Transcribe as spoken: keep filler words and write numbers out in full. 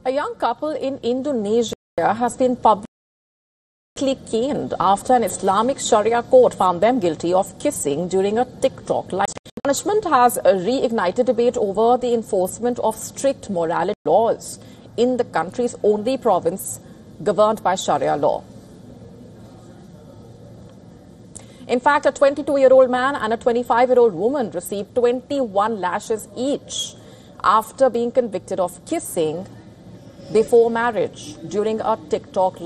A young couple in Indonesia has been publicly caned after an Islamic Sharia court found them guilty of kissing during a TikTok live. Punishment has reignited debate over the enforcement of strict morality laws in the country's only province governed by Sharia law. In fact, a twenty-two-year-old man and a twenty-five-year-old woman received twenty-one lashes each after being convicted of kissing before marriage during a TikTok live.